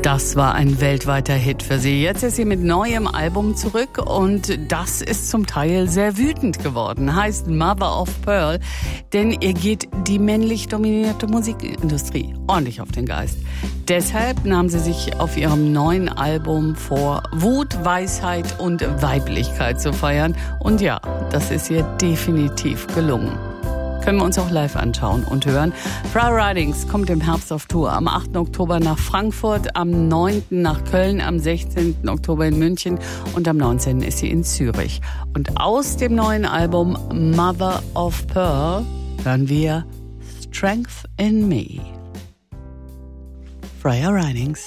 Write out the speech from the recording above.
Das war ein weltweiter Hit für sie. Jetzt ist sie mit neuem Album zurück und das ist zum Teil sehr wütend geworden. Heißt Mother of Pearl, denn ihr geht die männlich dominierte Musikindustrie ordentlich auf den Geist. Deshalb nahm sie sich auf ihrem neuen Album vor, Wut, Weisheit und Weiblichkeit zu feiern. Und ja, das ist ihr definitiv gelungen. Können wir uns auch live anschauen und hören. Prior Ridings kommt im Herbst auf Tour. Am 8. Oktober nach Frankfurt, am 9. nach Köln, am 16. Oktober in München und am 19. ist sie in Zürich. Und aus dem neuen Album Mother of Pearl hören wir Strength in Me. Prior Ridings.